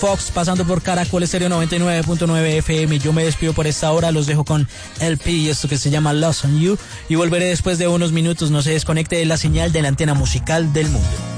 Fox, pasando por Caracol Estéreo 99.9 FM. Yo me despido por esta hora, los dejo con LP y esto que se llama Lost on You, y volveré después de unos minutos. No se desconecte de la señal de la antena musical del mundo.